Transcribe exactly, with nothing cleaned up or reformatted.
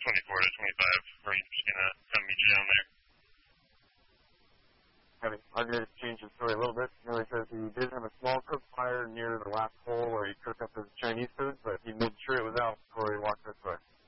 twenty-four to twenty-five Rangers going to come meet you down there. Having, I'm going to change the story a little bit. You know, he says he did have a small cook fire near the last hole where he cooked up his Chinese food, but he made sure it was out before he walked this way.